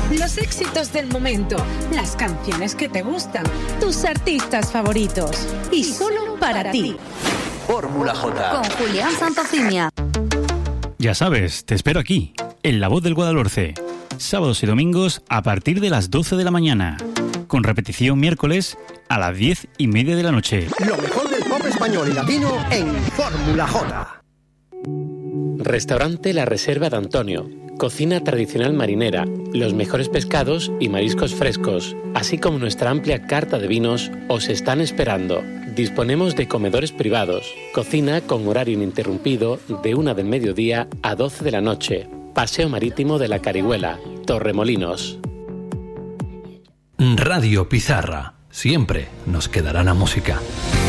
Los éxitos del momento, las canciones que te gustan, tus artistas favoritos. Y solo para ti. Fórmula J. Con Julián Santofimia. Ya sabes, te espero aquí, en La Voz del Guadalhorce. Sábados y domingos a partir de las 12 de la mañana. Con repetición miércoles a las 10:30 de la noche. Lo mejor del pop español y latino en Fórmula J. Restaurante La Reserva de Antonio. Cocina tradicional marinera, los mejores pescados y mariscos frescos, así como nuestra amplia carta de vinos, os están esperando. Disponemos de comedores privados, cocina con horario ininterrumpido de 1 del mediodía a 12 de la noche. Paseo Marítimo de la Carihuela, Torremolinos. Radio Pizarra. Siempre nos quedará la música.